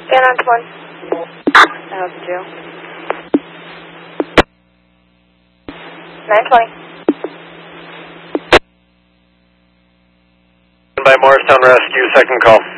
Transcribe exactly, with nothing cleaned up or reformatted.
Stand on one. That was two. nine twenty. By Morristown Rescue, second call.